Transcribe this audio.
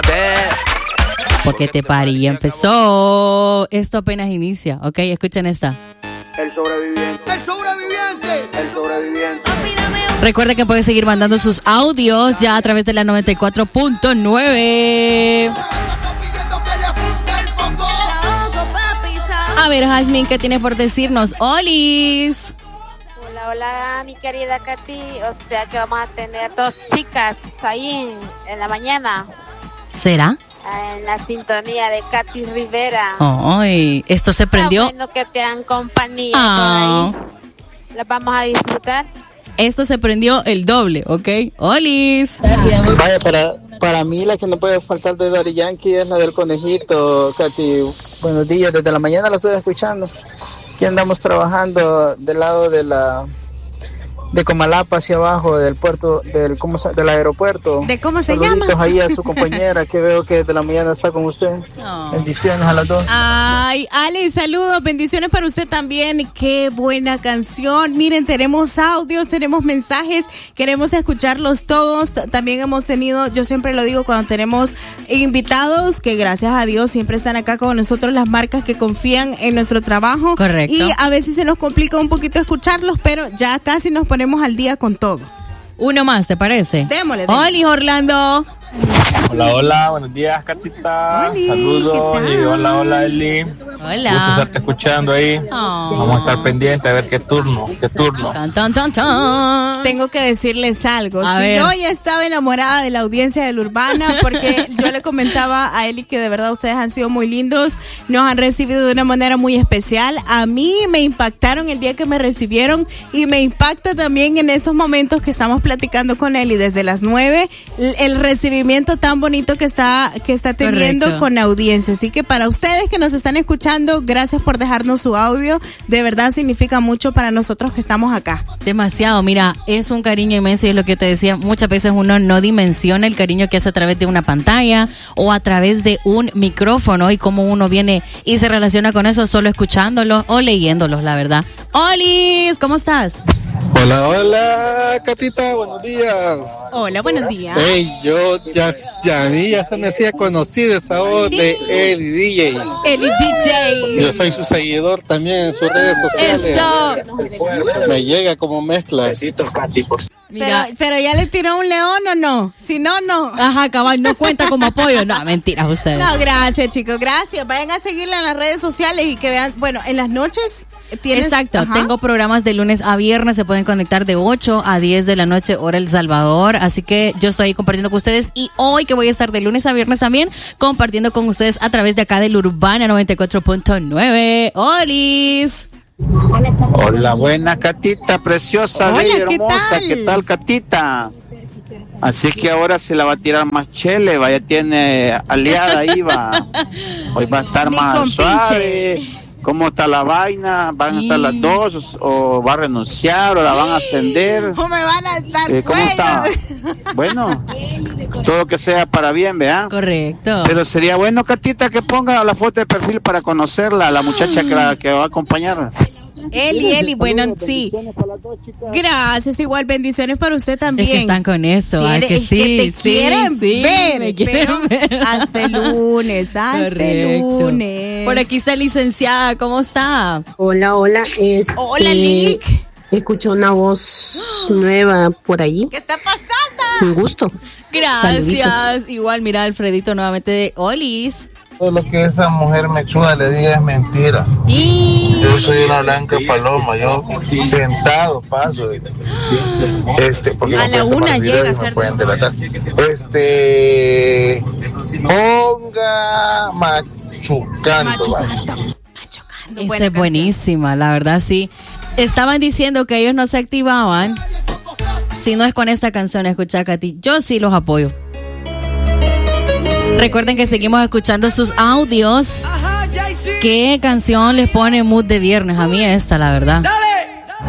Porque te parí, empezó. Esto apenas inicia, ¿ok? Escuchen esta. El sobreviviente. El sobreviviente. El sobreviviente. Recuerda que puedes seguir mandando sus audios ya a través de la 94.9. A ver, Jasmine, ¿qué tienes por decirnos? ¡Olis! Hola, hola, mi querida Katy. O sea que vamos a tener 2 chicas ahí en la mañana. ¿Será? En la sintonía de Katy Rivera. Ay, esto se prendió. Bueno que te dan compañía por ahí. Las vamos a disfrutar. Esto se prendió el doble, ¿ok? ¡Olis! Vaya, para mí la que no puede faltar de Daddy Yankee es la del conejito, Katy. Buenos días, desde la mañana la estoy escuchando. Aquí andamos trabajando del lado de Comalapa hacia abajo del puerto, del aeropuerto. ¿De cómo se Saluditos llama? ahí a su compañera que veo que desde la mañana está con usted. Oh. Bendiciones a las dos. Ay, Ale, saludos, bendiciones para usted también. Qué buena canción. Miren, tenemos audios, tenemos mensajes, queremos escucharlos todos. También hemos tenido, yo siempre lo digo cuando tenemos invitados, que gracias a Dios siempre están acá con nosotros las marcas que confían en nuestro trabajo. Correcto. Y a veces se nos complica un poquito escucharlos, pero ya casi nos ponemos al día con todo. Uno más, ¿te parece? Démosle. ¡Olis, Orlando! Hola, hola, buenos días, Catita. Oli, Saludos. ¿qué tal? Y hola, Eli. Hola. Gusto estarte escuchando ahí. Oh. Vamos a estar pendientes a ver qué turno. Tan, tan, tan, tan. Tengo que decirles algo. A Si ver. yo ya estaba enamorada de la audiencia de la Urbana, porque yo le comentaba a Eli que de verdad ustedes han sido muy lindos, nos han recibido de una manera muy especial. A mí me impactaron el día que me recibieron y me impacta también en estos momentos que estamos platicando con Eli desde las 9, el recibimiento tan bonito que está teniendo. Correcto. Con la audiencia. Así que para ustedes que nos están escuchando, gracias por dejarnos su audio. De verdad significa mucho para nosotros que estamos acá. Demasiado, mira, es un cariño inmenso y es lo que te decía, muchas veces uno no dimensiona el cariño que hace a través de una pantalla o a través de un micrófono y cómo uno viene y se relaciona con eso solo escuchándolos o leyéndolos, la verdad. ¡Olis! ¿Cómo estás? Hola, hola, Catita, buenos días. Hola, buenos días. Hey, a mí ya se me hacía conocida esa voz de Eli DJ. Eli DJ. Yo soy su seguidor también en sus redes sociales. ¡Eso! Me llega como mezcla. Mira, Pero ya le tiró un león o no. Si no, no. ajá, cabal, no cuenta como apoyo. No, mentiras ustedes. No, gracias, chicos, gracias. Vayan a seguirla en las redes sociales y que vean, bueno, en las noches tienes. Exacto, ajá. tengo programas de lunes a viernes, se pueden conectar de 8 a 10 de la noche, hora El Salvador, así que yo estoy compartiendo con ustedes y hoy que voy a estar de lunes a viernes también compartiendo con ustedes a través de acá del Urbana 94.9. ¡Olis! Hola, buena Catita, preciosa, Hola, bella, ¿qué hermosa. tal? ¿Qué tal, Catita? Así que ahora se la va a tirar más chele, vaya, tiene aliada ahí, va. Hoy va a estar Mi más compinche. suave. ¿Cómo está la vaina? ¿Van a estar las dos o va a renunciar o la van a ascender? ¿Cómo me van a dar ¿Cómo está? Bueno, todo que sea para bien, ¿vea? Correcto. Pero sería bueno, Catita, que ponga la foto de perfil para conocerla, la muchacha que va a acompañar. Eli, bueno, sí. Gracias, igual, bendiciones para usted también. Es que están con eso, ay, que Es sí, que te sí, quieren sí, ver, me quieren pero ver. hasta el lunes, hasta el Correcto. lunes. Por aquí está licenciada, ¿cómo está? Hola, hola. Hola, Lick. Escucho una voz nueva por ahí. ¿Qué está pasando? Un gusto. Gracias. Saluditos. Igual, mira, Alfredito nuevamente de Olis. Todo lo que esa mujer mechuda le diga es mentira. Y Yo soy una blanca paloma, yo sentado paso. Porque A no la pueden una tomar llega a video y ser me pueden de delatar. Ponga machucando. va. Machucando. esa Buena es buenísima, la verdad sí. Estaban diciendo que ellos no se activaban si no es con esta canción, escucha, Katy. Yo sí los apoyo. Recuerden que seguimos escuchando sus audios. ¿Qué canción les pone mood de viernes? A mí esta, la verdad. Dale.